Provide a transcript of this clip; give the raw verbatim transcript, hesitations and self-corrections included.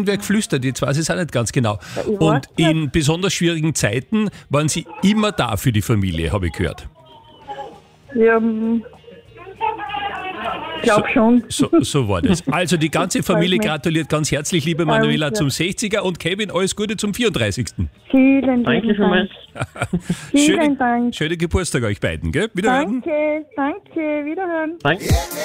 irgendwer geflüstert, jetzt weiß ich es auch nicht ganz genau. Ich Und weiß in besonders schwierigen Zeiten waren Sie immer da für die Familie, habe ich gehört. Ja, ich glaube schon. So, so war das. Also die ganze Familie mich. gratuliert ganz herzlich, liebe Manuela, Danke. zum sechziger und Kevin, alles Gute zum vierunddreißigsten Vielen Danke lieben vielmals. Dank. Vielen Schöne, Dank. schöne Geburtstag euch beiden, gell? Wiederhören. Danke, danke, wiederhören. Danke.